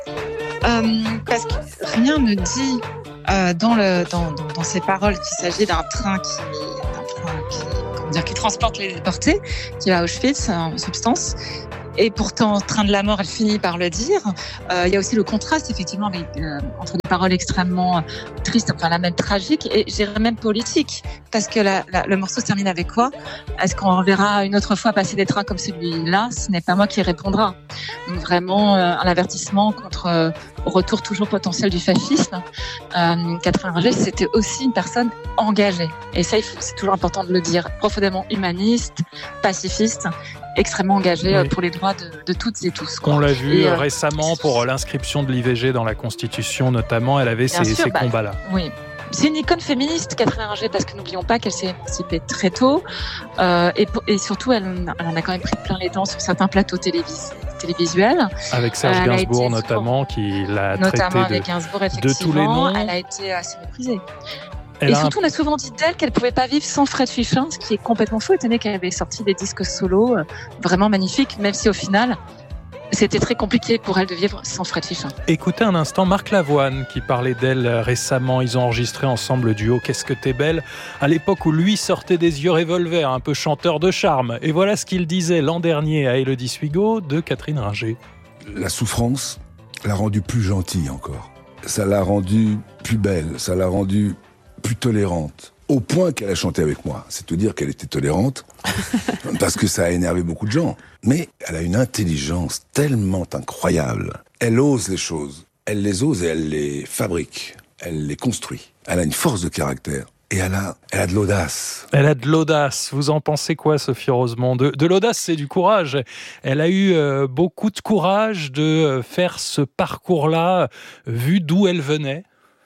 Parce que rien ne dit dans ces paroles qu'il s'agit d'un train qui transporte les déportés, qui va à Auschwitz en substance. Et pourtant, Train de la mort, elle finit par le dire. Il y a aussi le contraste, effectivement, entre des paroles extrêmement tristes, enfin, même tragiques, et je dirais même politiques. Parce que le morceau se termine avec quoi ? Est-ce qu'on verra une autre fois passer des trains comme celui-là ? Ce n'est pas moi qui répondra. Donc vraiment, un avertissement contre au retour toujours potentiel du fascisme. Catherine Ringer, c'était aussi une personne engagée. Et ça, c'est toujours important de le dire. Profondément humaniste, pacifiste, extrêmement engagée pour les droits de toutes et tous. On l'a vu récemment pour l'inscription de l'IVG dans la Constitution, notamment. Elle avait ces combats-là. Oui. C'est une icône féministe, Catherine Ringer, parce que n'oublions pas qu'elle s'est émancipée très tôt. Et surtout, elle en a quand même pris plein les dents sur certains plateaux télévisuels. Avec Serge Gainsbourg notamment, qui l'a traité de tous les noms. Elle a été assez méprisée. Et surtout, on a souvent dit d'elle qu'elle ne pouvait pas vivre sans Fred Fichin, ce qui est complètement faux, étant donné qu'elle avait sorti des disques solo vraiment magnifiques, même si au final, c'était très compliqué pour elle de vivre sans Fred Fichin. Écoutez un instant Marc Lavoine qui parlait d'elle récemment. Ils ont enregistré ensemble le duo Qu'est-ce que t'es belle, à l'époque où lui sortait des yeux revolver, un peu chanteur de charme. Et voilà ce qu'il disait l'an dernier à Élodie Suigo de Catherine Ringer. La souffrance l'a rendue plus gentille encore. Ça l'a rendue plus belle, ça l'a rendue plus tolérante, au point qu'elle a chanté avec moi. C'est te dire qu'elle était tolérante, parce que ça a énervé beaucoup de gens. Mais elle a une intelligence tellement incroyable. Elle ose les choses. Elle les ose et elle les fabrique. Elle les construit. Elle a une force de caractère. Et elle a de l'audace. Elle a de l'audace. Vous en pensez quoi, Sophie Rosemont ? De l'audace, c'est du courage. Elle a eu beaucoup de courage de faire ce parcours-là, vu d'où elle venait.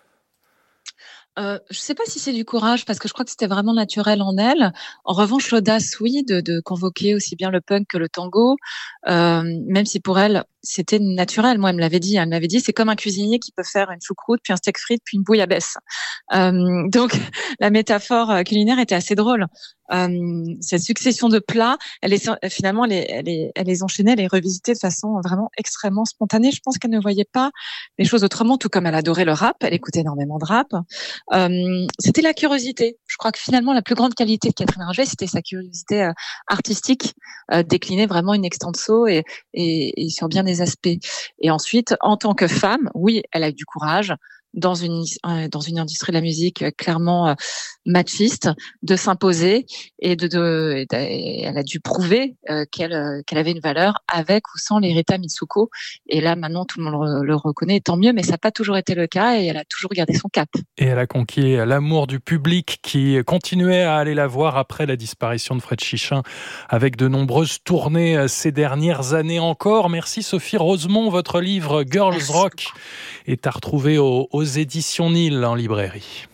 Je sais pas si c'est du courage, parce que je crois que c'était vraiment naturel en elle. En revanche, l'audace, oui, de convoquer aussi bien le punk que le tango, même si pour elle, c'était naturel. Moi, elle m'avait dit, c'est comme un cuisinier qui peut faire une choucroute, puis un steak frites, puis une bouillabaisse. Donc, la métaphore culinaire était assez drôle. Cette succession de plats, elle les enchaînait, elle les revisitait de façon vraiment extrêmement spontanée. Je pense qu'elle ne voyait pas les choses autrement, tout comme elle adorait le rap. Elle écoutait énormément de rap. C'était la curiosité. Je crois que finalement, la plus grande qualité de Catherine Ringer, c'était sa curiosité artistique, déclinée vraiment in extenso et sur bien des aspects. Et ensuite, en tant que femme, oui, elle a eu du courage dans une industrie de la musique clairement machiste, de s'imposer et elle a dû prouver qu'elle avait une valeur avec ou sans les Rita Mitsuko. Et là, maintenant, tout le monde le reconnaît, tant mieux, mais ça n'a pas toujours été le cas et elle a toujours gardé son cap. Et elle a conquis l'amour du public qui continuait à aller la voir après la disparition de Fred Fichin, avec de nombreuses tournées ces dernières années encore. Merci Sophie Rosemont. Votre livre Girls Rock est à retrouver aux éditions Nil en librairie.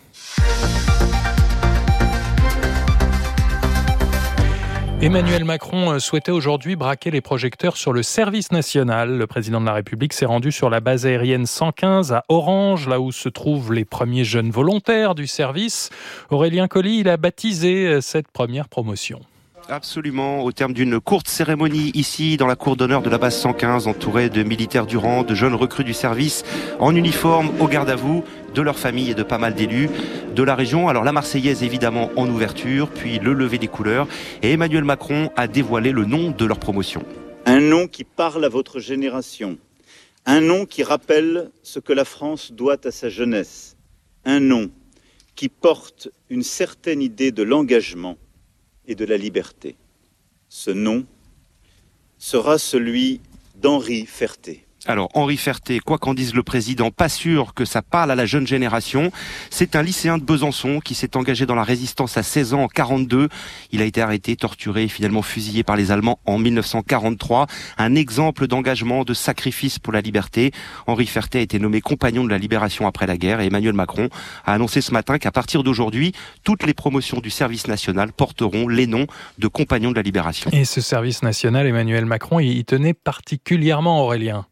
Emmanuel Macron souhaitait aujourd'hui braquer les projecteurs sur le service national. Le président de la République s'est rendu sur la base aérienne 115 à Orange, là où se trouvent les premiers jeunes volontaires du service. Aurélien Colly, il a baptisé cette première promotion. Absolument, au terme d'une courte cérémonie ici dans la cour d'honneur de la base 115, entourée de militaires du rang, de jeunes recrues du service en uniforme, au garde à vous, de leurs familles et de pas mal d'élus de la région. Alors la Marseillaise évidemment en ouverture, puis le lever des couleurs, et Emmanuel Macron a dévoilé le nom de leur promotion. Un nom qui parle à votre génération, un nom qui rappelle ce que la France doit à sa jeunesse, un nom qui porte une certaine idée de l'engagement et de la liberté. Ce nom sera celui d'Henri Ferté. Alors Henri Ferté, quoi qu'en dise le président, pas sûr que ça parle à la jeune génération. C'est un lycéen de Besançon qui s'est engagé dans la résistance à 16 ans en 1942. Il a été arrêté, torturé et finalement fusillé par les Allemands en 1943. Un exemple d'engagement, de sacrifice pour la liberté. Henri Ferté a été nommé compagnon de la libération après la guerre et Emmanuel Macron a annoncé ce matin qu'à partir d'aujourd'hui, toutes les promotions du service national porteront les noms de compagnons de la libération. Et ce service national, Emmanuel Macron, il tenait particulièrement, Aurélien.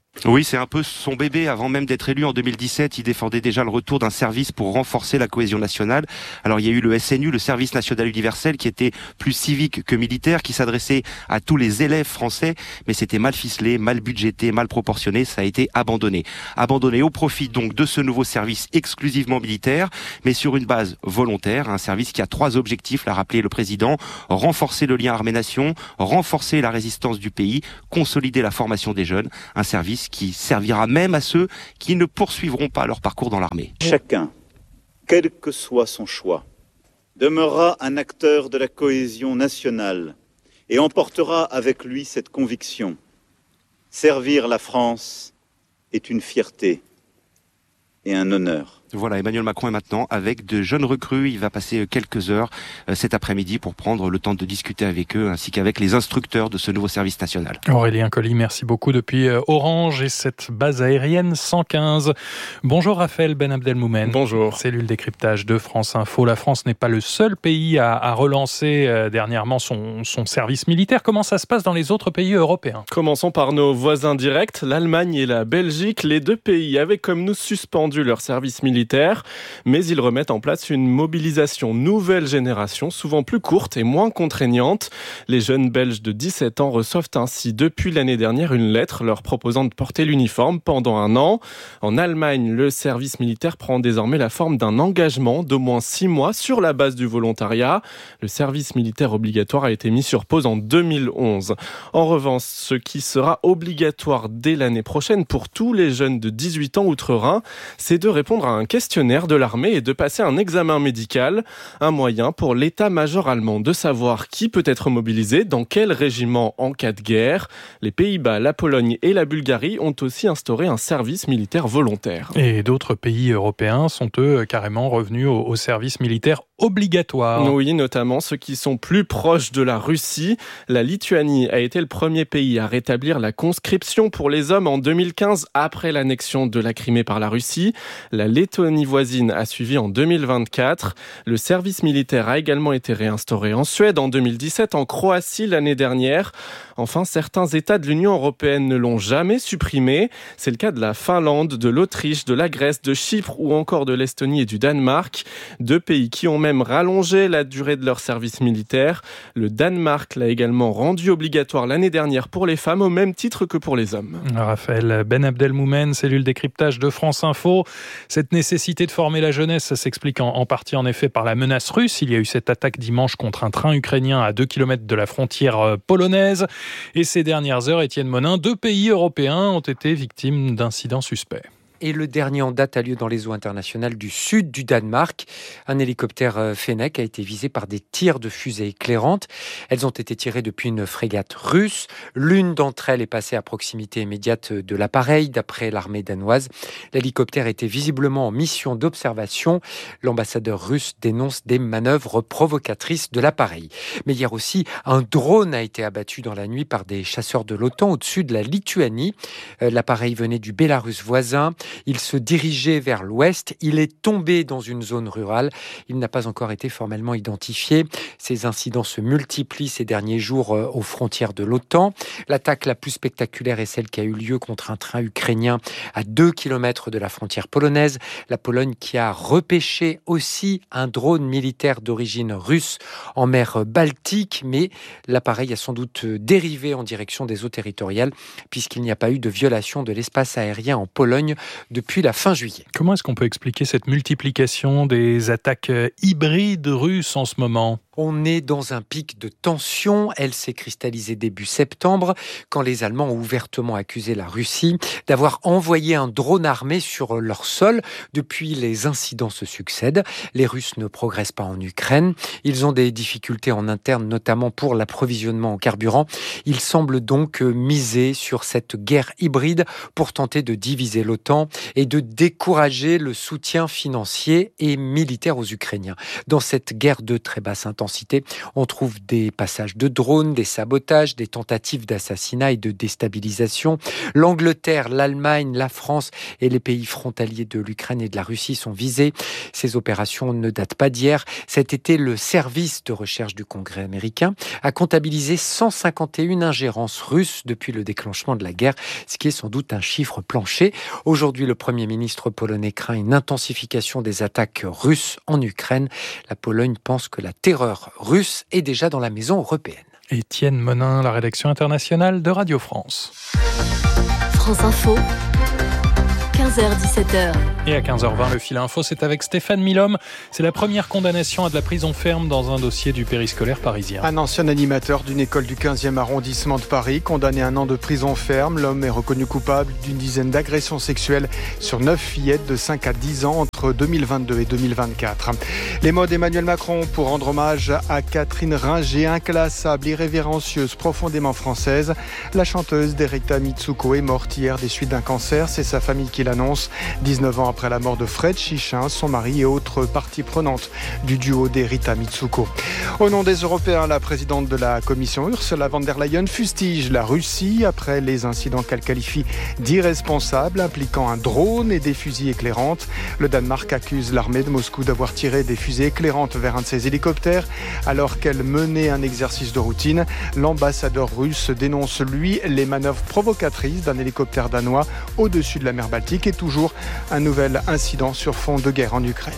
Oui, c'est un peu son bébé. Avant même d'être élu en 2017, il défendait déjà le retour d'un service pour renforcer la cohésion nationale. Alors il y a eu le SNU, le service national universel, qui était plus civique que militaire, qui s'adressait à tous les élèves français, mais c'était mal ficelé, mal budgété, mal proportionné, ça a été abandonné. Abandonné au profit donc de ce nouveau service exclusivement militaire, mais sur une base volontaire, un service qui a 3 objectifs, l'a rappelé le président: renforcer le lien armée-nation, renforcer la résistance du pays, consolider la formation des jeunes, un service qui servira même à ceux qui ne poursuivront pas leur parcours dans l'armée. Chacun, quel que soit son choix, demeurera un acteur de la cohésion nationale et emportera avec lui cette conviction: servir la France est une fierté et un honneur. Voilà, Emmanuel Macron est maintenant avec de jeunes recrues. Il va passer quelques heures cet après-midi pour prendre le temps de discuter avec eux, ainsi qu'avec les instructeurs de ce nouveau service national. Aurélien Colli, merci beaucoup depuis Orange et cette base aérienne 115. Bonjour Raphaël Ben Abdelmoumen. Bonjour. Cellule décryptage de France Info. La France n'est pas le seul pays à relancer dernièrement son service militaire. Comment ça se passe dans les autres pays européens ? Commençons par nos voisins directs, l'Allemagne et la Belgique. Les 2 pays avaient comme nous suspendu leur service militaire, mais ils remettent en place une mobilisation nouvelle génération, souvent plus courte et moins contraignante. Les jeunes Belges de 17 ans reçoivent ainsi depuis l'année dernière une lettre leur proposant de porter l'uniforme pendant 1 an. En Allemagne, le service militaire prend désormais la forme d'un engagement d'au moins 6 mois sur la base du volontariat. Le service militaire obligatoire a été mis sur pause en 2011. En revanche, ce qui sera obligatoire dès l'année prochaine pour tous les jeunes de 18 ans outre-Rhin, c'est de répondre à un questionnaire de l'armée et de passer un examen médical. Un moyen pour l'état-major allemand de savoir qui peut être mobilisé, dans quel régiment en cas de guerre. Les Pays-Bas, la Pologne et la Bulgarie ont aussi instauré un service militaire volontaire. Et d'autres pays européens sont eux carrément revenus au service militaire obligatoire. Oui, notamment ceux qui sont plus proches de la Russie. La Lituanie a été le premier pays à rétablir la conscription pour les hommes en 2015 après l'annexion de la Crimée par la Russie. La Lettonie voisine a suivi en 2024. Le service militaire a également été réinstauré en Suède en 2017, en Croatie l'année dernière. Enfin, certains États de l'Union européenne ne l'ont jamais supprimé. C'est le cas de la Finlande, de l'Autriche, de la Grèce, de Chypre ou encore de l'Estonie et du Danemark. 2 pays qui ont même rallongé la durée de leur service militaire. Le Danemark l'a également rendu obligatoire l'année dernière pour les femmes au même titre que pour les hommes. Raphaël Ben Abdelmoumen, cellule décryptage de France Info. Cette nécessité de former la jeunesse, ça s'explique en partie en effet par la menace russe. Il y a eu cette attaque dimanche contre un train ukrainien à 2 km de la frontière polonaise. Et ces dernières heures, Étienne Monin, 2 pays européens ont été victimes d'incidents suspects. Et le dernier en date a lieu dans les eaux internationales du sud du Danemark. Un hélicoptère Fennec a été visé par des tirs de fusées éclairantes. Elles ont été tirées depuis une frégate russe. L'une d'entre elles est passée à proximité immédiate de l'appareil, d'après l'armée danoise. L'hélicoptère était visiblement en mission d'observation. L'ambassadeur russe dénonce des manœuvres provocatrices de l'appareil. Mais hier aussi, un drone a été abattu dans la nuit par des chasseurs de l'OTAN au-dessus de la Lituanie. L'appareil venait du Bélarus voisin. Il se dirigeait vers l'ouest. Il est tombé dans une zone rurale. Il n'a pas encore été formellement identifié. Ces incidents se multiplient ces derniers jours aux frontières de l'OTAN. L'attaque la plus spectaculaire est celle qui a eu lieu contre un train ukrainien à 2 km de la frontière polonaise. La Pologne qui a repêché aussi un drone militaire d'origine russe en mer Baltique, mais l'appareil a sans doute dérivé en direction des eaux territoriales puisqu'il n'y a pas eu de violation de l'espace aérien en Pologne depuis la fin juillet. Comment est-ce qu'on peut expliquer cette multiplication des attaques hybrides russes en ce moment ? On est dans un pic de tension. Elle s'est cristallisée début septembre, quand les Allemands ont ouvertement accusé la Russie d'avoir envoyé un drone armé sur leur sol. Depuis, les incidents se succèdent. Les Russes ne progressent pas en Ukraine. Ils ont des difficultés en interne, notamment pour l'approvisionnement en carburant. Ils semblent donc miser sur cette guerre hybride pour tenter de diviser l'OTAN et de décourager le soutien financier et militaire aux Ukrainiens. Dans cette guerre de très basse intensité, intensité. On trouve des passages de drones, des sabotages, des tentatives d'assassinat et de déstabilisation. L'Angleterre, l'Allemagne, la France et les pays frontaliers de l'Ukraine et de la Russie sont visés. Ces opérations ne datent pas d'hier. Cet été, le service de recherche du Congrès américain a comptabilisé 151 ingérences russes depuis le déclenchement de la guerre, ce qui est sans doute un chiffre plancher. Aujourd'hui, le Premier ministre polonais craint une intensification des attaques russes en Ukraine. La Pologne pense que la terreur russe est déjà dans la maison européenne. Étienne Monin, la rédaction internationale de Radio France. France Info, 15h-17h. Et à 15h20, le fil info, c'est avec Stéphane Milhomme. C'est la première condamnation à de la prison ferme dans un dossier du périscolaire parisien. Un ancien animateur d'une école du 15e arrondissement de Paris, condamné à 1 an de prison ferme. L'homme est reconnu coupable d'une dizaine d'agressions sexuelles sur 9 fillettes de 5 à 10 ans entre 2022 et 2024. Les mots d'Emmanuel Macron pour rendre hommage à Catherine Ringer, inclassable, irrévérencieuse, profondément française. La chanteuse d'Erita Mitsuko est morte hier des suites d'un cancer. C'est sa famille qui l'annonce. 19 ans après la mort de Fred Chichin, son mari et autres parties prenantes du duo d'Erita Mitsuko. Au nom des Européens, la présidente de la Commission, Ursula von der Leyen, fustige la Russie après les incidents qu'elle qualifie d'irresponsables impliquant un drone et des fusils éclairantes. Le Danemark accuse l'armée de Moscou d'avoir tiré des fusées éclairantes vers un de ses hélicoptères alors qu'elle menait un exercice de routine. L'ambassadeur russe dénonce, lui, les manœuvres provocatrices d'un hélicoptère danois au-dessus de la mer Baltique et toujours un nouvel incident sur fond de guerre en Ukraine.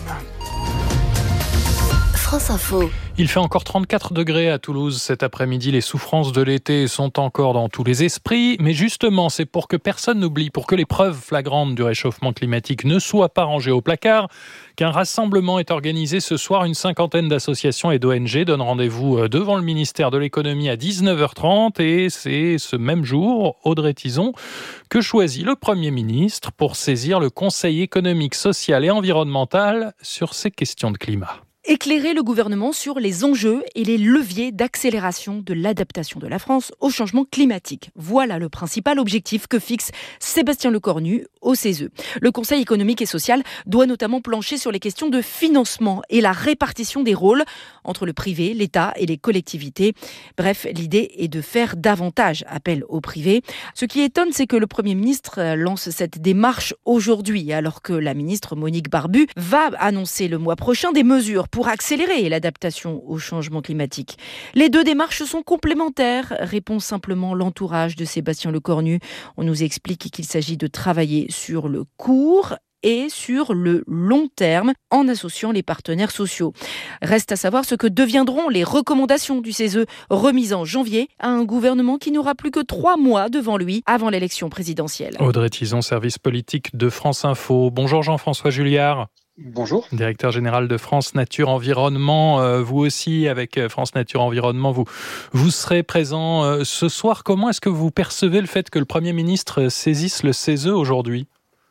France Info. Il fait encore 34 degrés à Toulouse cet après-midi. Les souffrances de l'été sont encore dans tous les esprits. Mais justement, c'est pour que personne n'oublie, pour que les preuves flagrantes du réchauffement climatique ne soient pas rangées au placard, qu'un rassemblement est organisé ce soir. Une cinquantaine d'associations et d'ONG donnent rendez-vous devant le ministère de l'économie à 19h30. Et c'est ce même jour, Audrey Tizon, que choisit le Premier ministre pour saisir le Conseil économique, social et environnemental sur ces questions de climat. Éclairer le gouvernement sur les enjeux et les leviers d'accélération de l'adaptation de la France au changement climatique. Voilà le principal objectif que fixe Sébastien Lecornu au CESE. Le Conseil économique et social doit notamment plancher sur les questions de financement et la répartition des rôles entre le privé, l'État et les collectivités. Bref, l'idée est de faire davantage appel au privé. Ce qui étonne, c'est que le Premier ministre lance cette démarche aujourd'hui, alors que la ministre Monique Barbu va annoncer le mois prochain des mesures pour accélérer l'adaptation au changement climatique. Les deux démarches sont complémentaires, répond simplement l'entourage de Sébastien Lecornu. On nous explique qu'il s'agit de travailler sur le court et sur le long terme en associant les partenaires sociaux. Reste à savoir ce que deviendront les recommandations du CESE remises en janvier à un gouvernement qui n'aura plus que 3 mois devant lui avant l'élection présidentielle. Audrey Tizon, service politique de France Info. Bonjour Jean-François Julliard. Bonjour. Directeur général de France Nature Environnement. Vous aussi, avec France Nature Environnement, vous serez présent ce soir. Comment est-ce que vous percevez le fait que le Premier ministre saisisse le CESE aujourd'hui ?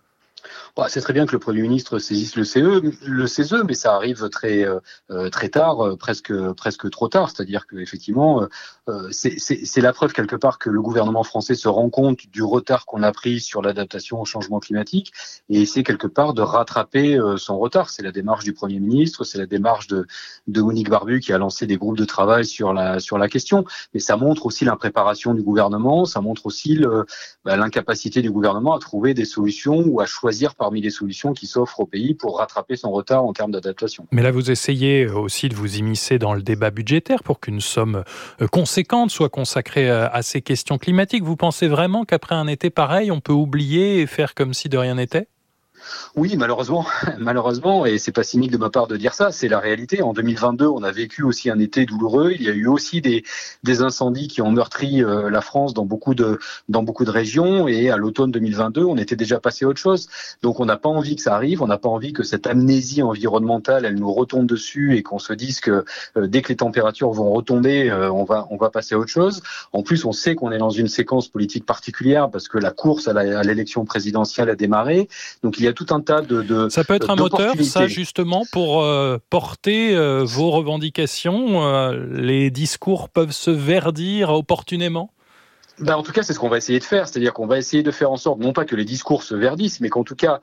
C'est très bien que le Premier ministre saisisse le CESE, mais ça arrive très tard, presque trop tard. C'est-à-dire que effectivement, c'est la preuve quelque part que le gouvernement français se rend compte du retard qu'on a pris sur l'adaptation au changement climatique et essaie quelque part de rattraper son retard. C'est la démarche du Premier ministre, c'est la démarche de Monique Barbu qui a lancé des groupes de travail sur la question. Mais ça montre aussi l'impréparation du gouvernement, ça montre aussi l'incapacité du gouvernement à trouver des solutions ou à choisir parmi les solutions qui s'offrent au pays pour rattraper son retard en termes d'adaptation. Mais là, vous essayez aussi de vous immiscer dans le débat budgétaire pour qu'une somme conséquente soit consacrée à ces questions climatiques. Vous pensez vraiment qu'après un été pareil, on peut oublier et faire comme si de rien n'était ? Oui, malheureusement, et c'est pas cynique de ma part de dire ça, c'est la réalité. En 2022, on a vécu aussi un été douloureux. Il y a eu aussi des incendies qui ont meurtri la France dans beaucoup de régions. Et à l'automne 2022, on était déjà passé à autre chose. Donc, on n'a pas envie que ça arrive. On n'a pas envie que cette amnésie environnementale, elle nous retombe dessus et qu'on se dise que dès que les températures vont retomber, on va passer à autre chose. En plus, on sait qu'on est dans une séquence politique particulière parce que la course à l'élection présidentielle a démarré. Donc, il y a tout un tas de ça peut être un moteur, ça, justement, pour porter vos revendications. Les discours peuvent se verdir opportunément. En tout cas, c'est ce qu'on va essayer de faire. C'est-à-dire qu'on va essayer de faire en sorte, non pas que les discours se verdissent, mais qu'en tout cas,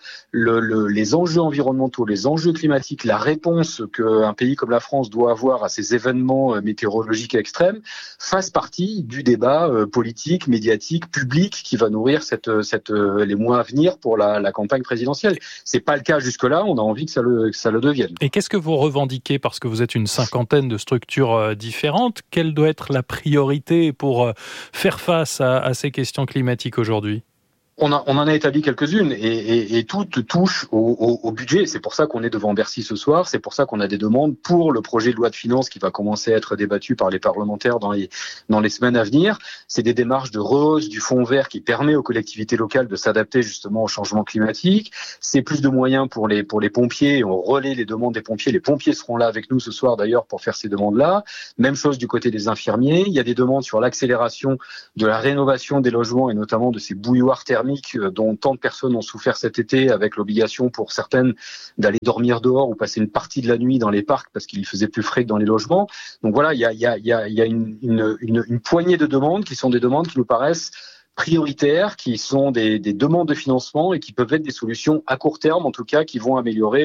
les enjeux environnementaux, les enjeux climatiques, la réponse qu'un pays comme la France doit avoir à ces événements météorologiques extrêmes fassent partie du débat politique, médiatique, public qui va nourrir les mois à venir pour la campagne présidentielle. C'est pas le cas jusque-là. On a envie que ça le devienne. Et qu'est-ce que vous revendiquez, parce que vous êtes une cinquantaine de structures différentes, quelle doit être la priorité pour faire face à ces questions climatiques aujourd'hui ? On en a établi quelques-unes et toutes touchent au budget. C'est pour ça qu'on est devant Bercy ce soir. C'est pour ça qu'on a des demandes pour le projet de loi de finances qui va commencer à être débattu par les parlementaires dans les semaines à venir. C'est des démarches de rehausse du fonds vert qui permet aux collectivités locales de s'adapter justement au changement climatique. C'est plus de moyens pour les pompiers. On relaie les demandes des pompiers. Les pompiers seront là avec nous ce soir d'ailleurs pour faire ces demandes-là. Même chose du côté des infirmiers. Il y a des demandes sur l'accélération de la rénovation des logements et notamment de ces bouilloires thermiques dont tant de personnes ont souffert cet été, avec l'obligation pour certaines d'aller dormir dehors ou passer une partie de la nuit dans les parcs parce qu'il y faisait plus frais que dans les logements. Donc voilà, il y a une poignée de demandes qui sont des demandes qui nous paraissent prioritaires, qui sont des demandes de financement et qui peuvent être des solutions à court terme, en tout cas, qui vont améliorer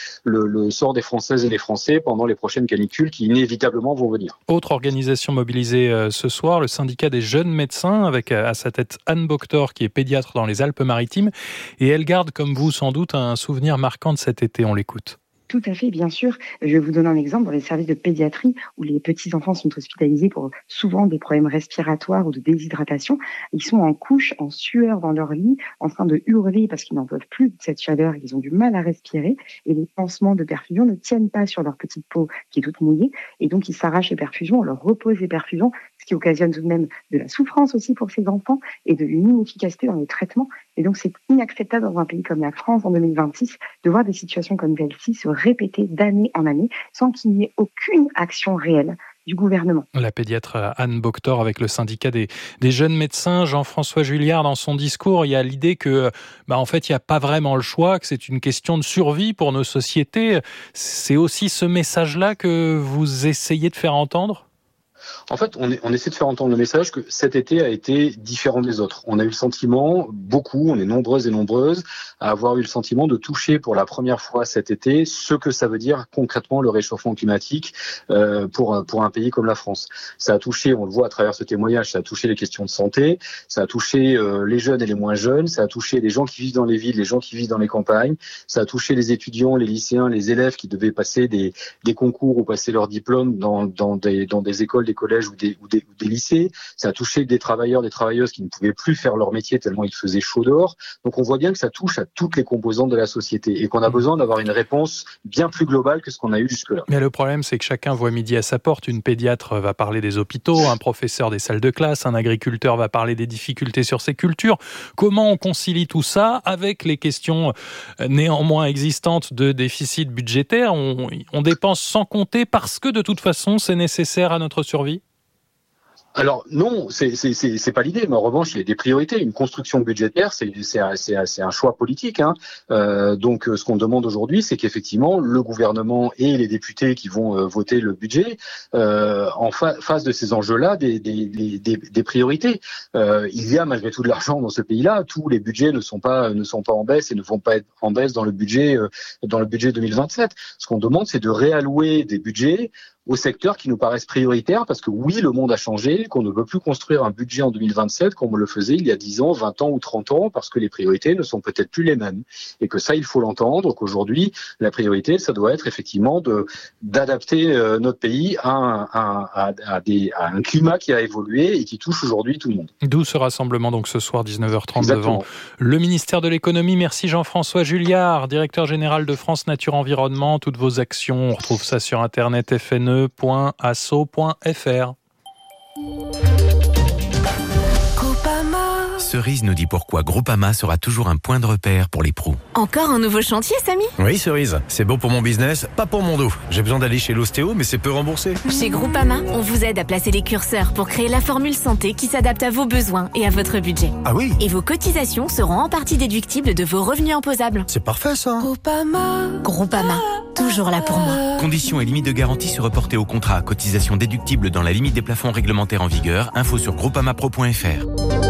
le sort des Françaises et des Français pendant les prochaines canicules qui inévitablement vont venir. Autre organisation mobilisée ce soir, le syndicat des jeunes médecins, avec à sa tête Anne Boctor, qui est pédiatre dans les Alpes-Maritimes. Et elle garde, comme vous sans doute, un souvenir marquant de cet été. On l'écoute. Tout à fait, bien sûr. Je vais vous donner un exemple dans les services de pédiatrie où les petits-enfants sont hospitalisés pour souvent des problèmes respiratoires ou de déshydratation. Ils sont en couche, en sueur dans leur lit, en train de hurler parce qu'ils n'en peuvent plus de cette chaleur et qu'ils ont du mal à respirer. Et les pansements de perfusion ne tiennent pas sur leur petite peau qui est toute mouillée. Et donc, ils s'arrachent les perfusions, on leur repose les perfusions, ce qui occasionne tout de même de la souffrance aussi pour ces enfants et de une inefficacité dans les traitements. Et donc, c'est inacceptable dans un pays comme la France en 2026 de voir des situations comme celle-ci se répéter d'année en année sans qu'il n'y ait aucune action réelle du gouvernement. La pédiatre Anne Boctor avec le syndicat des jeunes médecins, Jean-François Julliard, dans son discours, il y a l'idée que, en fait, il n'y a pas vraiment le choix, que c'est une question de survie pour nos sociétés. C'est aussi ce message-là que vous essayez de faire entendre ? En fait, on essaie de faire entendre le message que cet été a été différent des autres. On a eu le sentiment, on est nombreuses et nombreuses, à avoir eu le sentiment de toucher pour la première fois cet été ce que ça veut dire concrètement le réchauffement climatique pour un pays comme la France. Ça a touché, on le voit à travers ce témoignage, ça a touché les questions de santé, ça a touché les jeunes et les moins jeunes, ça a touché les gens qui vivent dans les villes, les gens qui vivent dans les campagnes, ça a touché les étudiants, les lycéens, les élèves qui devaient passer des concours ou passer leur diplôme dans des écoles, des collèges ou des lycées. Ça a touché des travailleurs, des travailleuses qui ne pouvaient plus faire leur métier tellement il faisait chaud dehors. Donc on voit bien que ça touche à toutes les composantes de la société et qu'on a besoin d'avoir une réponse bien plus globale que ce qu'on a eu jusque-là. Mais le problème, c'est que chacun voit midi à sa porte. Une pédiatre va parler des hôpitaux, un professeur des salles de classe, un agriculteur va parler des difficultés sur ses cultures. Comment on concilie tout ça avec les questions néanmoins existantes de déficit budgétaire ? On dépense sans compter parce que de toute façon, c'est nécessaire à notre survie ? Alors non, c'est pas l'idée, mais en revanche, il y a des priorités. Une construction budgétaire, c'est un choix politique. Donc, ce qu'on demande aujourd'hui, c'est qu'effectivement, le gouvernement et les députés qui vont voter le budget fassent de ces enjeux-là des priorités. Il y a malgré tout de l'argent dans ce pays-là. Tous les budgets ne sont pas en baisse et ne vont pas être en baisse dans le budget 2027. Ce qu'on demande, c'est de réallouer des budgets aux secteurs qui nous paraissent prioritaires parce que oui, le monde a changé, qu'on ne veut plus construire un budget en 2027 comme on le faisait il y a 10 ans, 20 ans ou 30 ans parce que les priorités ne sont peut-être plus les mêmes. Et que ça, il faut l'entendre, qu'aujourd'hui, la priorité, ça doit être effectivement d'adapter notre pays à un climat qui a évolué et qui touche aujourd'hui tout le monde. D'où ce rassemblement donc ce soir 19h30 Exactement. Devant le ministère de l'économie. Merci Jean-François Julliard, directeur général de France Nature Environnement. Toutes vos actions, on retrouve ça sur internet fne.asso.fr. Cerise nous dit pourquoi Groupama sera toujours un point de repère pour les pros. Encore un nouveau chantier, Samy ? Oui, Cerise. C'est bon pour mon business, pas pour mon dos. J'ai besoin d'aller chez l'ostéo, mais c'est peu remboursé. Chez Groupama, on vous aide à placer les curseurs pour créer la formule santé qui s'adapte à vos besoins et à votre budget. Ah oui ? Et vos cotisations seront en partie déductibles de vos revenus imposables. C'est parfait, ça. Groupama, toujours là pour moi. Conditions et limites de garantie se reporter au contrat. Cotisation déductible dans la limite des plafonds réglementaires en vigueur. Info sur groupamapro.fr.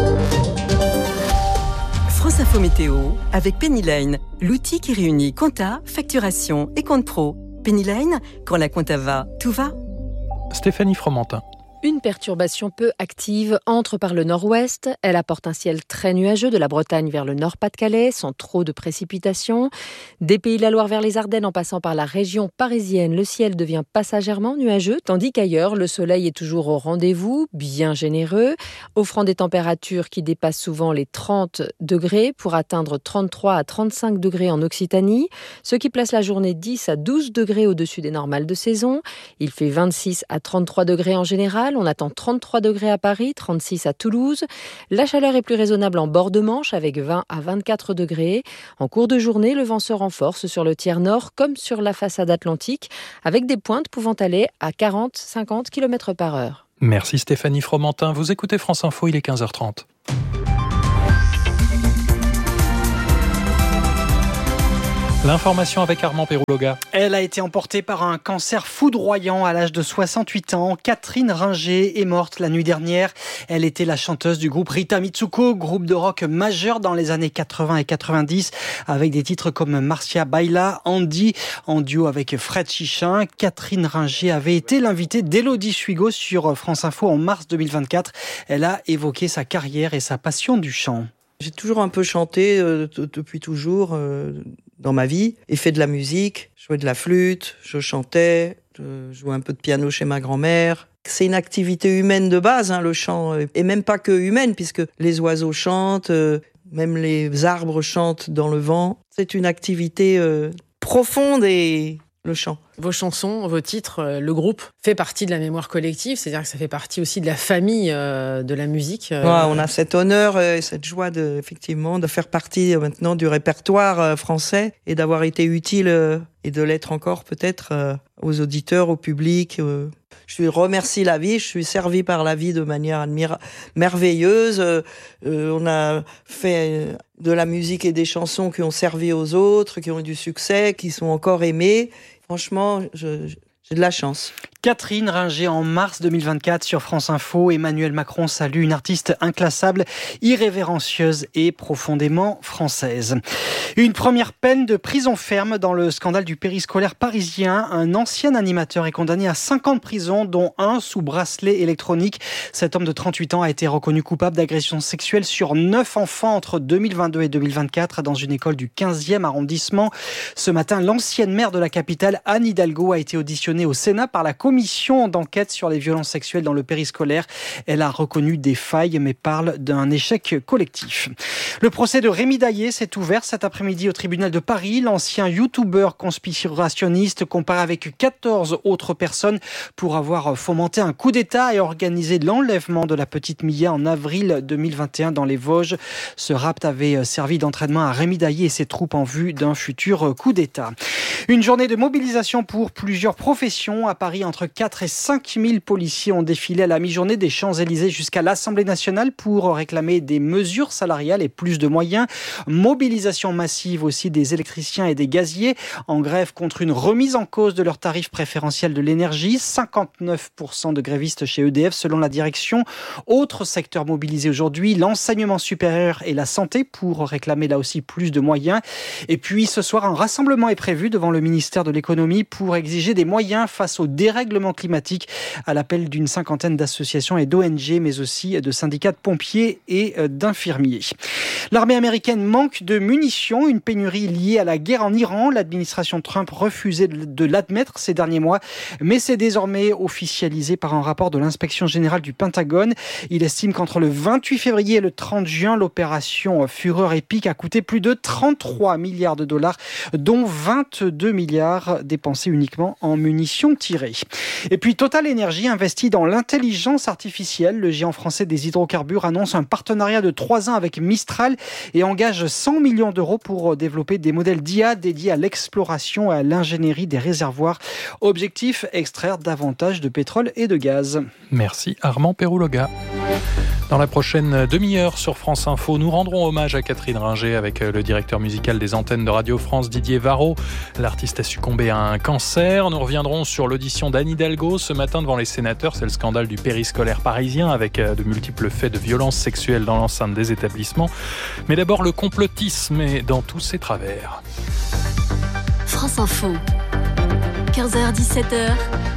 France Info Météo avec Pennyline, l'outil qui réunit compta, facturation et compte pro. Pennyline, quand la compta va, tout va. Stéphanie Fromentin. Une perturbation peu active entre par le nord-ouest. Elle apporte un ciel très nuageux de la Bretagne vers le Nord-Pas-de-Calais, sans trop de précipitations. Des Pays de la Loire vers les Ardennes en passant par la région parisienne, le ciel devient passagèrement nuageux, tandis qu'ailleurs, le soleil est toujours au rendez-vous, bien généreux, offrant des températures qui dépassent souvent les 30 degrés pour atteindre 33 à 35 degrés en Occitanie, ce qui place la journée 10 à 12 degrés au-dessus des normales de saison. Il fait 26 à 33 degrés en général. On attend 33 degrés à Paris, 36 à Toulouse. La chaleur est plus raisonnable en bord de Manche avec 20 à 24 degrés. En cours de journée, le vent se renforce sur le tiers nord comme sur la façade atlantique avec des pointes pouvant aller à 40-50 km par heure. Merci Stéphanie Fromentin. Vous écoutez France Info, il est 15h30. L'information avec Armand Pérouloga. Elle a été emportée par un cancer foudroyant à l'âge de 68 ans. Catherine Ringer est morte la nuit dernière. Elle était la chanteuse du groupe Rita Mitsuko, groupe de rock majeur dans les années 80 et 90, avec des titres comme Marcia Baila, Andy, en duo avec Fred Chichin. Catherine Ringer avait été l'invitée d'Élodie Suigo sur France Info en mars 2024. Elle a évoqué sa carrière et sa passion du chant. J'ai toujours un peu chanté depuis toujours dans ma vie et fait de la musique. Je jouais de la flûte, je chantais, je jouais un peu de piano chez ma grand-mère. C'est une activité humaine de base, le chant, et même pas que humaine, puisque les oiseaux chantent, même les arbres chantent dans le vent. C'est une activité profonde et le chant. Vos chansons, vos titres, le groupe fait partie de la mémoire collective, c'est-à-dire que ça fait partie aussi de la famille de la musique. Ouais, on a cet honneur et cette joie effectivement de faire partie maintenant du répertoire français et d'avoir été utile et de l'être encore peut-être aux auditeurs, au public. Je remercie la vie, je suis servi par la vie de manière merveilleuse. On a fait de la musique et des chansons qui ont servi aux autres, qui ont eu du succès, qui sont encore aimées. Franchement, j'ai de la chance. Catherine Ringer en mars 2024 sur France Info. Emmanuel Macron salue une artiste inclassable, irrévérencieuse et profondément française. Une première peine de prison ferme dans le scandale du périscolaire parisien. Un ancien animateur est condamné à 5 ans de prison, dont 1 sous bracelet électronique. Cet homme de 38 ans a été reconnu coupable d'agression sexuelle sur 9 enfants entre 2022 et 2024 dans une école du 15e arrondissement. Ce matin, l'ancienne maire de la capitale, Anne Hidalgo, a été auditionnée au Sénat par la commission d'enquête sur les violences sexuelles dans le périscolaire. Elle a reconnu des failles, mais parle d'un échec collectif. Le procès de Rémi Daillé s'est ouvert cet après-midi au tribunal de Paris. L'ancien youtubeur conspirationniste comparé avec 14 autres personnes pour avoir fomenté un coup d'État et organisé l'enlèvement de la petite Mia en avril 2021 dans les Vosges. Ce rapt avait servi d'entraînement à Rémi Daillé et ses troupes en vue d'un futur coup d'État. Une journée de mobilisation pour plusieurs professions à Paris. Entre 4 et 5 000 policiers ont défilé à la mi-journée des Champs-Élysées jusqu'à l'Assemblée nationale pour réclamer des mesures salariales et plus de moyens. Mobilisation massive aussi des électriciens et des gaziers en grève contre une remise en cause de leurs tarifs préférentiels de l'énergie. 59% de grévistes chez EDF selon la direction. Autre secteur mobilisé aujourd'hui, l'enseignement supérieur et la santé pour réclamer là aussi plus de moyens. Et puis ce soir, un rassemblement est prévu devant le ministère de l'économie pour exiger des moyens face au dérèglement climatique à l'appel d'une 50aine d'associations et d'ONG, mais aussi de syndicats de pompiers et d'infirmiers. L'armée américaine manque de munitions, une pénurie liée à la guerre en Iran. L'administration Trump refusait de l'admettre ces derniers mois, mais c'est désormais officialisé par un rapport de l'inspection générale du Pentagone. Il estime qu'entre le 28 février et le 30 juin, l'opération Fureur épique a coûté plus de 33 milliards de dollars, dont 22 milliards dépensés uniquement en munitions tirées. Et puis Total Energy investit dans l'intelligence artificielle. Le géant français des hydrocarbures annonce un partenariat de 3 ans avec Mistral et engage 100 millions d'euros pour développer des modèles d'IA dédiés à l'exploration et à l'ingénierie des réservoirs. Objectif, extraire davantage de pétrole et de gaz. Merci Armand Pérouloga. Dans la prochaine demi-heure sur France Info, nous rendrons hommage à Catherine Ringer avec le directeur musical des antennes de Radio France, Didier Varro. L'artiste a succombé à un cancer. Nous reviendrons sur l'audition d'Anne Hidalgo ce matin devant les sénateurs. C'est le scandale du périscolaire parisien avec de multiples faits de violences sexuelles dans l'enceinte des établissements. Mais d'abord le complotisme et dans tous ses travers. France Info, 15h-17h,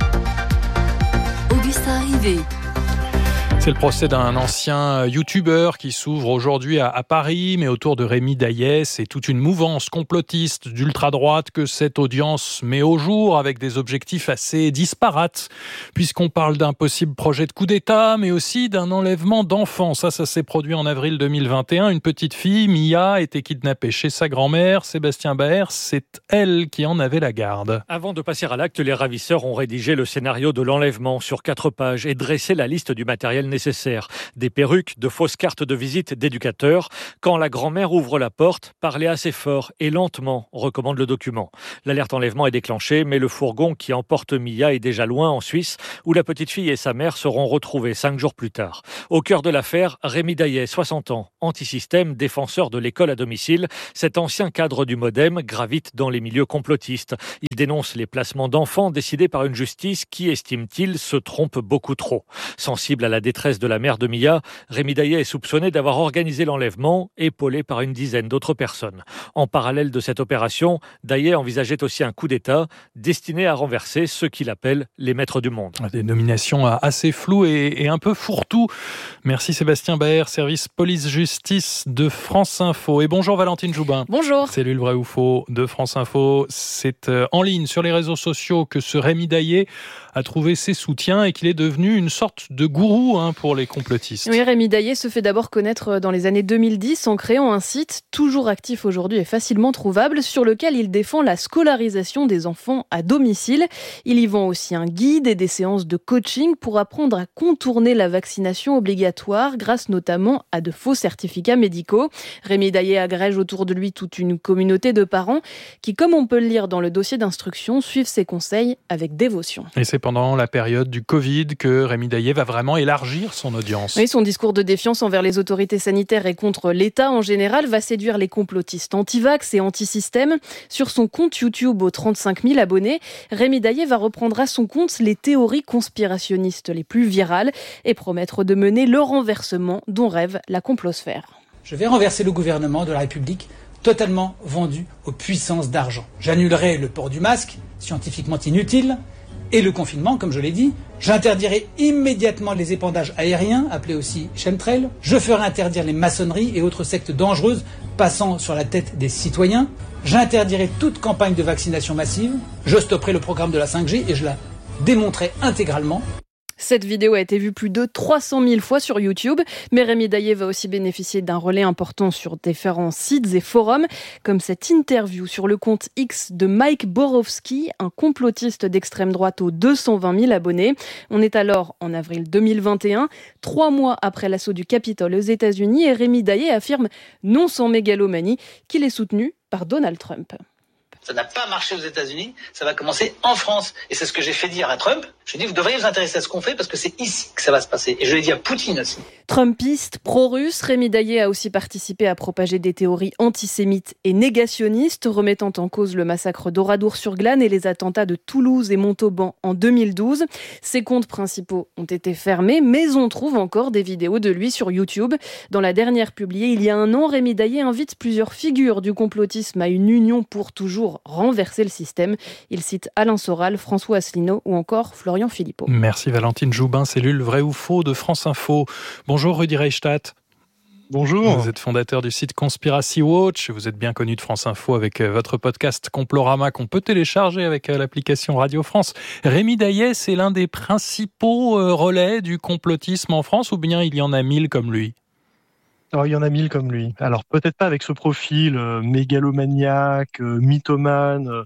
Augustin Rivet. C'est le procès d'un ancien youtubeur qui s'ouvre aujourd'hui à Paris, mais autour de Rémi Daillès et toute une mouvance complotiste d'ultra-droite que cette audience met au jour avec des objectifs assez disparates, puisqu'on parle d'un possible projet de coup d'État, mais aussi d'un enlèvement d'enfants. Ça s'est produit en avril 2021. Une petite fille, Mia, a été kidnappée chez sa grand-mère. Sébastien Baer, c'est elle qui en avait la garde. Avant de passer à l'acte, les ravisseurs ont rédigé le scénario de l'enlèvement sur 4 pages et dressé la liste du matériel nécessaire. Des perruques, de fausses cartes de visite d'éducateurs. Quand la grand-mère ouvre la porte, parlez assez fort et lentement, recommande le document. L'alerte enlèvement est déclenchée, mais le fourgon qui emporte Mia est déjà loin en Suisse, où la petite fille et sa mère seront retrouvées 5 jours plus tard. Au cœur de l'affaire, Rémi Daillès, 60 ans, anti-système, défenseur de l'école à domicile. Cet ancien cadre du Modem gravite dans les milieux complotistes. Il dénonce les placements d'enfants décidés par une justice qui, estime-t-il, se trompe beaucoup trop. Sensible à la détresse de la mère de Mia, Rémi Daillès est soupçonné d'avoir organisé l'enlèvement, épaulé par une dizaine d'autres personnes. En parallèle de cette opération, Daillès envisageait aussi un coup d'État destiné à renverser ceux qu'il appelle les maîtres du monde. Des nominations assez floues et un peu fourre-tout. Merci Sébastien Baer, service police-justice de France Info. Et bonjour Valentine Joubin. Bonjour. Cellule vrai ou faux de France Info. C'est en ligne sur les réseaux sociaux que ce Rémi Daillès a trouvé ses soutiens et qu'il est devenu une sorte de gourou pour les complotistes. Oui, Rémi Daillès se fait d'abord connaître dans les années 2010 en créant un site toujours actif aujourd'hui et facilement trouvable sur lequel il défend la scolarisation des enfants à domicile. Il y vend aussi un guide et des séances de coaching pour apprendre à contourner la vaccination obligatoire grâce notamment à de faux certificats médicaux. Rémi Daillès agrège autour de lui toute une communauté de parents qui, comme on peut le lire dans le dossier d'instruction, suivent ses conseils avec dévotion. Et c'est pendant la période du Covid que Rémi Daillès va vraiment élargir son audience. Oui, son discours de défiance envers les autorités sanitaires et contre l'État en général va séduire les complotistes anti-vax et anti-système. Sur son compte YouTube aux 35 000 abonnés, Rémi Daillès va reprendre à son compte les théories conspirationnistes les plus virales et promettre de mener le renversement dont rêve la complosphère. Je vais renverser le gouvernement de la République totalement vendu aux puissances d'argent. J'annulerai le port du masque, scientifiquement inutile, et le confinement, comme je l'ai dit. J'interdirai immédiatement les épandages aériens, appelés aussi chemtrails. Je ferai interdire les maçonneries et autres sectes dangereuses passant sur la tête des citoyens. J'interdirai toute campagne de vaccination massive. Je stopperai le programme de la 5G et je la démonterai intégralement. Cette vidéo a été vue plus de 300 000 fois sur YouTube, mais Rémi Daillès va aussi bénéficier d'un relais important sur différents sites et forums, comme cette interview sur le compte X de Mike Borowski, un complotiste d'extrême droite aux 220 000 abonnés. On est alors en avril 2021, 3 mois après l'assaut du Capitole aux États-Unis, et Rémi Daillès affirme, non sans mégalomanie, qu'il est soutenu par Donald Trump. Ça n'a pas marché aux États-Unis, ça va commencer en France. Et c'est ce que j'ai fait dire à Trump. Je lui ai dit, vous devriez vous intéresser à ce qu'on fait parce que c'est ici que ça va se passer. Et je l'ai dit à Poutine aussi. Trumpiste, pro-russe, Rémi Daillès a aussi participé à propager des théories antisémites et négationnistes, remettant en cause le massacre d'Oradour-sur-Glane et les attentats de Toulouse et Montauban en 2012. Ses comptes principaux ont été fermés, mais on trouve encore des vidéos de lui sur YouTube. Dans la dernière publiée il y a un an, Rémi Daillès invite plusieurs figures du complotisme à une union pour toujours renverser le système. Il cite Alain Soral, François Asselineau ou encore Florian Philippot. Merci Valentine Joubin, cellule vrai ou faux de France Info. Bonjour Rudi Reichstadt. Bonjour. Vous êtes fondateur du site Conspiracy Watch. Vous êtes bien connu de France Info avec votre podcast Complorama qu'on peut télécharger avec l'application Radio France. Rémi Daillès est l'un des principaux relais du complotisme en France, ou bien il y en a 1000 comme lui ? Alors, il y en a 1000 comme lui. Alors, peut-être pas avec ce profil mégalomaniaque, mythomane,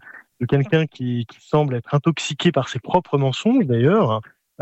de quelqu'un qui semble être intoxiqué par ses propres mensonges d'ailleurs.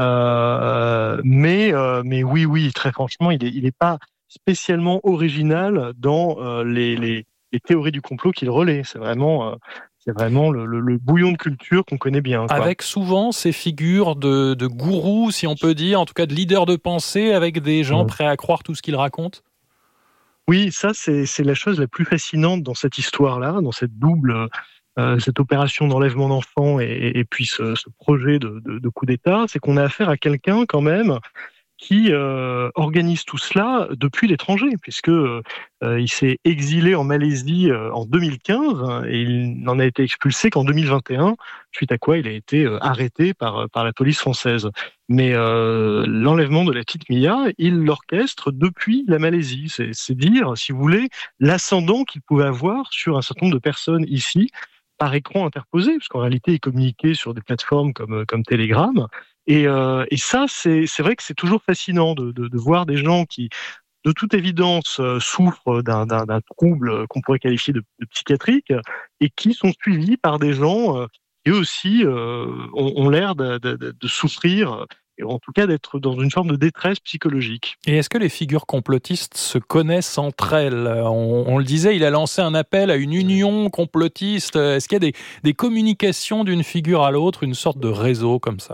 Mais oui, très franchement, il est pas spécialement original dans les théories du complot qu'il relaie. C'est vraiment le bouillon de culture qu'on connaît bien, quoi. Avec souvent ces figures de gourous, si on peut dire, en tout cas de leaders de pensée, avec des gens prêts à croire tout ce qu'ils racontent. Oui, ça c'est la chose la plus fascinante dans cette histoire-là, dans cette cette opération d'enlèvement d'enfants et puis ce projet de coup d'État, c'est qu'on a affaire à quelqu'un quand même qui organise tout cela depuis l'étranger, puisque il s'est exilé en Malaisie en 2015 et il n'en a été expulsé qu'en 2021, suite à quoi il a été arrêté par la police française. Mais l'enlèvement de la petite Mia, il l'orchestre depuis la Malaisie. C'est dire, si vous voulez, l'ascendant qu'il pouvait avoir sur un certain nombre de personnes ici, par écran interposé, parce qu'en réalité, il communiquait sur des plateformes comme Telegram. Et ça, c'est vrai que c'est toujours fascinant de voir des gens qui, de toute évidence, souffrent d'un trouble qu'on pourrait qualifier de psychiatrique et qui sont suivis par des gens qui, eux aussi, ont l'air de souffrir, et en tout cas d'être dans une forme de détresse psychologique. Et est-ce que les figures complotistes se connaissent entre elles ? On le disait, il a lancé un appel à une union complotiste. Est-ce qu'il y a des communications d'une figure à l'autre, une sorte de réseau comme ça ?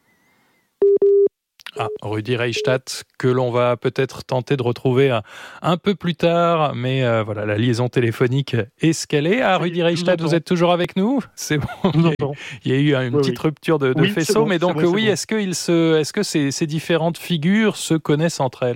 Rudi Reichstadt, que l'on va peut-être tenter de retrouver un peu plus tard, mais voilà, la liaison téléphonique est ce qu'elle est. Rudi Reichstadt, vous êtes toujours avec nous ? C'est bon. Il y a eu une petite rupture de faisceau, bon, mais donc bon. Est-ce que ces différentes figures se connaissent entre elles ?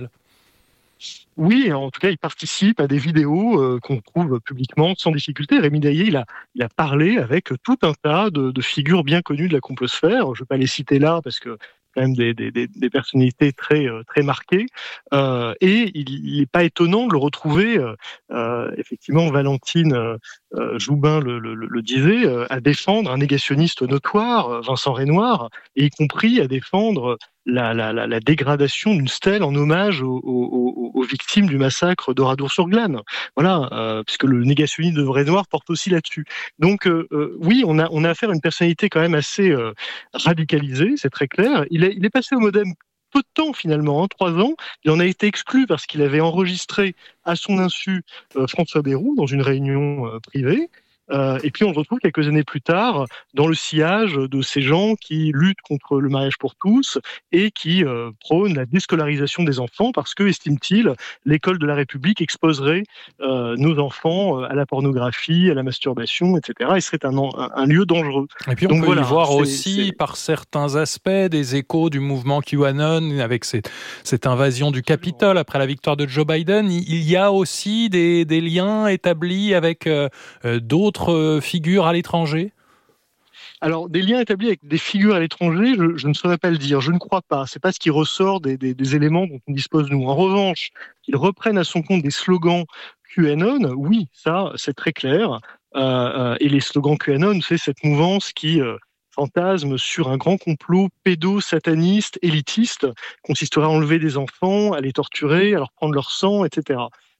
Oui, en tout cas, il participe à des vidéos qu'on trouve publiquement sans difficulté. Rémi Daillé, il a parlé avec tout un tas de figures bien connues de la complosphère. Je ne vais pas les citer là parce que quand même des personnalités très marquées, et il n'est pas étonnant de le retrouver, effectivement, Valentine Joubin le disait, à défendre un négationniste notoire, Vincent Renoir, et y compris à défendre la dégradation d'une stèle en hommage aux victimes du massacre d'Oradour-sur-Glane. Voilà, puisque le négationnisme de Renoir porte aussi là-dessus. Donc oui, on a affaire à une personnalité quand même assez radicalisée, c'est très clair. Il est passé au Modem peu de temps finalement, 3 ans. Il en a été exclu parce qu'il avait enregistré à son insu François Bayrou dans une réunion privée. Et puis on le retrouve quelques années plus tard dans le sillage de ces gens qui luttent contre le mariage pour tous et qui prônent la déscolarisation des enfants parce que, estime-t-il, l'école de la République exposerait nos enfants à la pornographie, à la masturbation, etc. et serait un lieu dangereux. Et puis on peut y voir aussi, par certains aspects, des échos du mouvement QAnon avec cette invasion du Capitole après la victoire de Joe Biden. Il y a aussi des liens établis avec d'autres figures à l'étranger ? Alors, des liens établis avec des figures à l'étranger, je ne saurais pas le dire. Je ne crois pas. C'est pas ce qui ressort des éléments dont on dispose nous. En revanche, qu'ils reprennent à son compte des slogans QAnon, oui, ça, c'est très clair. Et les slogans QAnon, c'est cette mouvance qui fantasme sur un grand complot pédo-sataniste, élitiste, consisterait à enlever des enfants, à les torturer, à leur prendre leur sang, etc.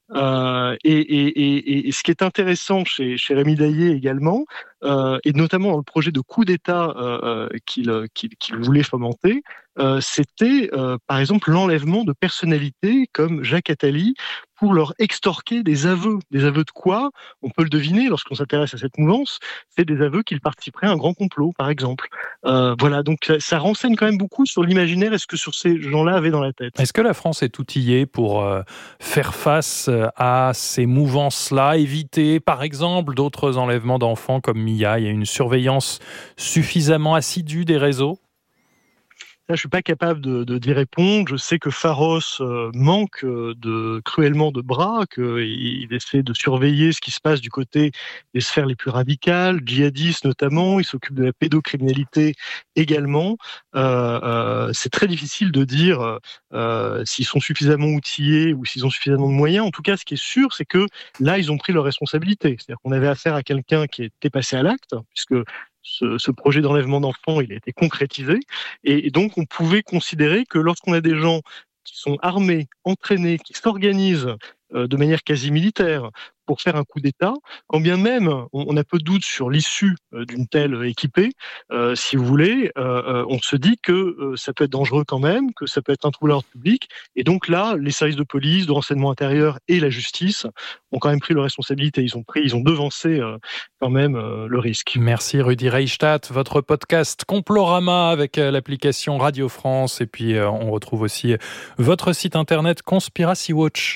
Et ce qui est intéressant chez Rémi Daillé également, et notamment dans le projet de coup d'État qu'il voulait fomenter, c'était par exemple l'enlèvement de personnalités comme Jacques Attali pour leur extorquer des aveux. Des aveux de quoi ? On peut le deviner lorsqu'on s'intéresse à cette mouvance, c'est des aveux qu'ils participeraient à un grand complot, par exemple. Voilà, donc ça renseigne quand même beaucoup sur l'imaginaire et ce que sur ces gens-là avaient dans la tête. Est-ce que la France est outillée pour faire face à ces mouvances-là, éviter par exemple d'autres enlèvements d'enfants comme Mia ? Il y a une surveillance suffisamment assidue des réseaux ? Là, je suis pas capable d'y répondre. Je sais que Pharos manque cruellement de bras, qu'il essaie de surveiller ce qui se passe du côté des sphères les plus radicales, djihadistes notamment. Il s'occupe de la pédocriminalité également. C'est très difficile de dire s'ils sont suffisamment outillés ou s'ils ont suffisamment de moyens. En tout cas, ce qui est sûr, c'est que là, ils ont pris leurs responsabilités. C'est-à-dire qu'on avait affaire à quelqu'un qui était passé à l'acte, puisque ce projet d'enlèvement d'enfants, il a été concrétisé. Et donc, on pouvait considérer que lorsqu'on a des gens qui sont armés, entraînés, qui s'organisent de manière quasi militaire pour faire un coup d'État, quand bien même on a peu de doute sur l'issue d'une telle équipée, si vous voulez, on se dit que ça peut être dangereux quand même, que ça peut être un trouble à l'ordre public, et donc là, les services de police, de renseignement intérieur et la justice ont quand même pris leurs responsabilités, ils ont devancé quand même le risque. Merci Rudi Reichstadt, votre podcast Complorama avec l'application Radio France, et puis on retrouve aussi votre site internet Conspiracy Watch.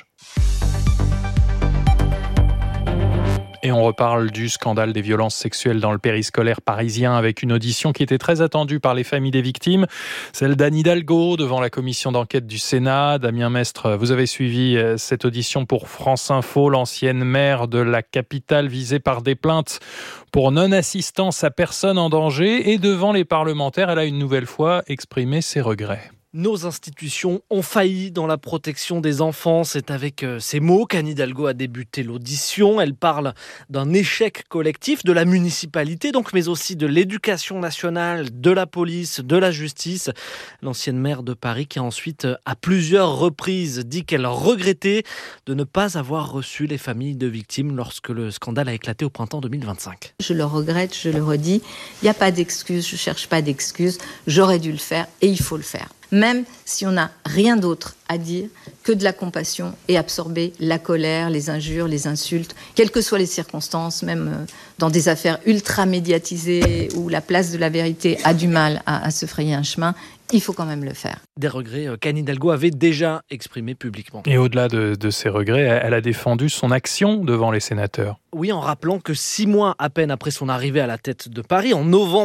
Et on reparle du scandale des violences sexuelles dans le périscolaire parisien avec une audition qui était très attendue par les familles des victimes, celle d'Anne Hidalgo devant la commission d'enquête du Sénat. Damien Mestre, vous avez suivi cette audition pour France Info, l'ancienne maire de la capitale visée par des plaintes pour non-assistance à personne en danger, et devant les parlementaires, elle a une nouvelle fois exprimé ses regrets. Nos institutions ont failli dans la protection des enfants. C'est avec ces mots qu'Anne Hidalgo a débuté l'audition. Elle parle d'un échec collectif de la municipalité, donc, mais aussi de l'éducation nationale, de la police, de la justice. L'ancienne maire de Paris qui a ensuite, à plusieurs reprises, dit qu'elle regrettait de ne pas avoir reçu les familles de victimes lorsque le scandale a éclaté au printemps 2025. Je le regrette, je le redis. Il n'y a pas d'excuses, je ne cherche pas d'excuses. J'aurais dû le faire et il faut le faire. Même si on n'a rien d'autre à dire que de la compassion et absorber la colère, les injures, les insultes, quelles que soient les circonstances, même dans des affaires ultra médiatisées où la place de la vérité a du mal à se frayer un chemin, il faut quand même le faire. Des regrets qu'Anne Hidalgo avait déjà exprimés publiquement. Et au-delà de ces regrets, elle a défendu son action devant les sénateurs. Oui, en rappelant que 6 mois à peine après son arrivée à la tête de Paris, en novembre